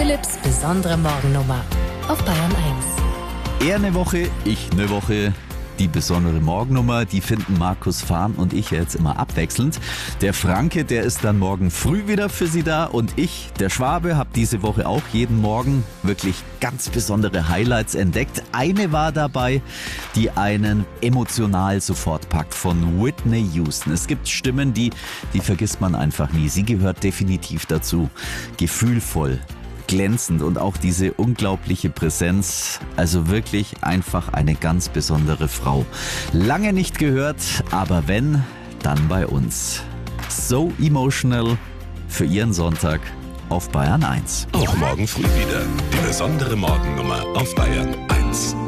Philipps besondere Morgennummer auf Bayern 1. Er eine Woche, ich eine Woche. Die besondere Morgennummer, die finden Markus Fahn und ich jetzt immer abwechselnd. Der Franke, der ist dann morgen früh wieder für Sie da und ich, der Schwabe, habe diese Woche auch jeden Morgen wirklich ganz besondere Highlights entdeckt. Eine war dabei, die einen emotional sofort packt, von Whitney Houston. Es gibt Stimmen, die vergisst man einfach nie. Sie gehört definitiv dazu. Gefühlvoll, glänzend und auch diese unglaubliche Präsenz. Also wirklich einfach eine ganz besondere Frau. Lange nicht gehört, aber wenn, dann bei uns. So Emotional für Ihren Sonntag auf Bayern 1. Auch morgen früh wieder die besondere Morgennummer auf Bayern 1.